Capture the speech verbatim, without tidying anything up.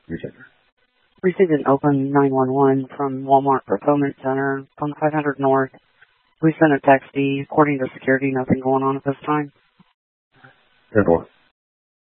Received. Received an open nine one one from Walmart Fulfillment Center on five hundred North. We sent a taxi. According to security, nothing going on at this time. ten four.